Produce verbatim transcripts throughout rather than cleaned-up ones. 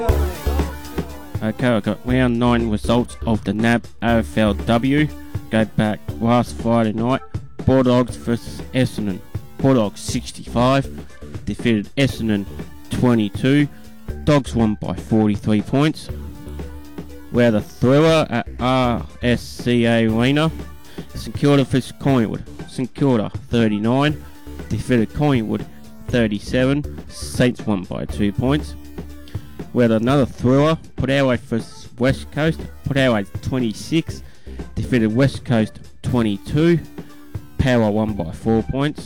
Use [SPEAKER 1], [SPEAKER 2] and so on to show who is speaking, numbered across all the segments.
[SPEAKER 1] Okay, I've got round nine results of the N A B A F L W. Go back last Friday night. Bulldogs versus Essendon. Bulldogs sixty-five, defeated Essendon twenty-two. Dogs won by forty-three points. We had a thriller at R S C A Arena. St Kilda versus Collingwood. St Kilda thirty-nine, defeated Collingwood thirty-seven. Saints won by two points. We had another thriller, Port Adelaide versus West Coast. Port Adelaide twenty-six, defeated West Coast twenty-two. Power won by four points.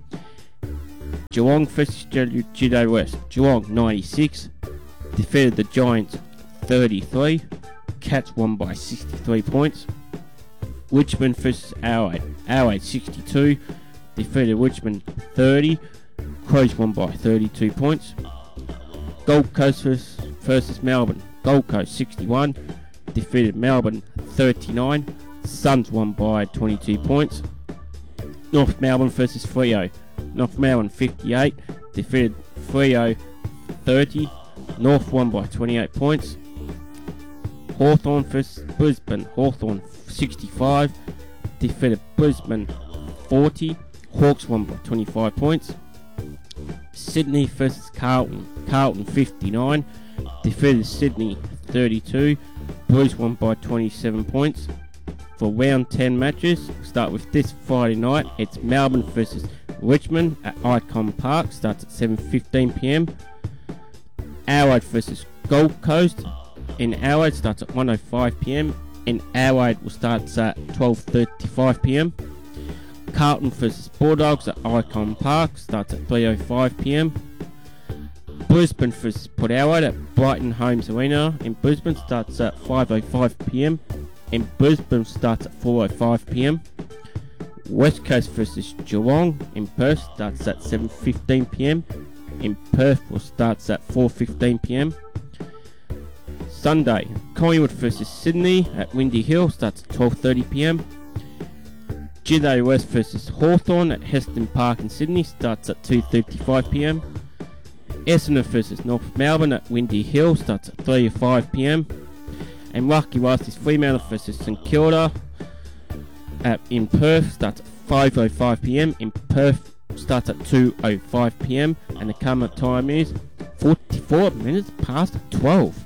[SPEAKER 1] Geelong versus Judo West. Geelong ninety-six, defeated the Giants thirty-three. Cats won by sixty-three points. Richmond versus Adelaide. Adelaide sixty-two, defeated Richmond thirty. Crows won by thirty-two points. Gold Coast versus, versus Melbourne. Gold Coast sixty-one, defeated Melbourne thirty-nine. Suns won by twenty-two points. North Melbourne versus Freo. North Melbourne fifty-eight, defeated Freo thirty. North won by twenty-eight points. Hawthorn versus Brisbane. Hawthorn sixty-five, defeated Brisbane forty. Hawks won by twenty-five points. Sydney versus Carlton. Carlton fifty-nine, defeated Sydney thirty-two. Blues won by twenty-seven points. For round ten matches, we'll start with this Friday night. It's Melbourne versus Richmond at Icon Park. Starts at seven fifteen p m. Adelaide versus Gold Coast in Adelaide starts at one oh five p m. In Adelaide will start at twelve thirty-five p m. Carlton versus Bulldogs at Icon Park starts at three oh five p m. Brisbane versus Port Adelaide at Brighton Homes Arena in Brisbane starts at five oh five p m. In Brisbane starts at four oh five p m. West Coast versus Geelong in Perth starts at seven fifteen p m. In Perth will starts at four fifteen p m. Sunday, Collingwood versus Sydney at Windy Hill starts at twelve thirty p m. Judo West versus Hawthorn at Heston Park in Sydney starts at two thirty-five p m. Essendon versus North Melbourne at Windy Hill starts at three oh five p m. And Rocky Rice's Fremantle versus St Kilda at, in Perth starts at five oh five p m. In Perth starts at two oh five p m. And the current time is forty-four minutes past twelve.